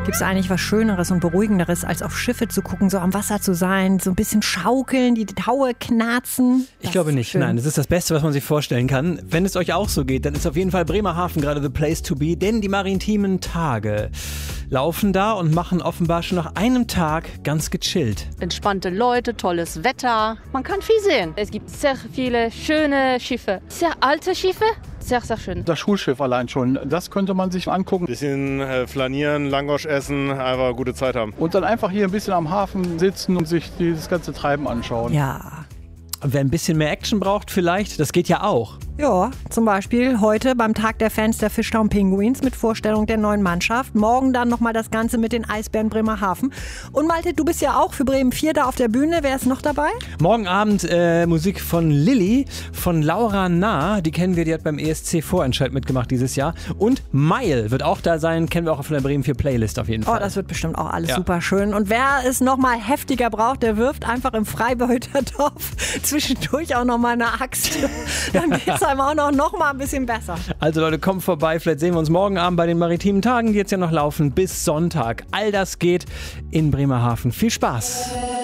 Gibt es eigentlich was Schöneres und Beruhigenderes, als auf Schiffe zu gucken, so am Wasser zu sein, so ein bisschen schaukeln, die Taue knarzen? Ich glaube nicht, schön. nein, das ist das Beste, was man sich vorstellen kann. Wenn es euch auch so geht, dann ist auf jeden Fall Bremerhaven gerade the place to be, denn die maritimen Tage laufen da und machen offenbar schon nach einem Tag ganz gechillt. Entspannte Leute, tolles Wetter. Man kann viel sehen. Es gibt sehr viele schöne Schiffe. Sehr alte Schiffe, sehr, sehr schön. Das Schulschiff allein schon, das könnte man sich angucken. Bisschen flanieren, Langosch essen, einfach gute Zeit haben. Und dann einfach hier ein bisschen am Hafen sitzen und sich dieses ganze Treiben anschauen. Ja. Und wer ein bisschen mehr Action braucht vielleicht, das geht ja auch. Ja, zum Beispiel heute beim Tag der Fans der Fischtown Penguins mit Vorstellung der neuen Mannschaft. Morgen dann nochmal das Ganze mit den Eisbären Bremerhaven. Und Malte, du bist ja auch für Bremen 4 da auf der Bühne. Wer ist noch dabei? Morgen Abend Musik von Lilly, von Laura Nah. Die kennen wir, die hat beim ESC Vorentscheid mitgemacht dieses Jahr. Und Mile wird auch da sein, kennen wir auch von der Bremen 4 Playlist auf jeden Fall. Oh, das wird bestimmt auch alles Ja. super schön. Und wer es nochmal heftiger braucht, der wirft einfach im Freibeutertopf zwischendurch auch nochmal eine Axt. Dann geht's einem auch noch mal ein bisschen besser. Also Leute, kommt vorbei, vielleicht sehen wir uns morgen Abend bei den maritimen Tagen, die jetzt ja noch laufen, bis Sonntag. All das geht in Bremerhaven. Viel Spaß!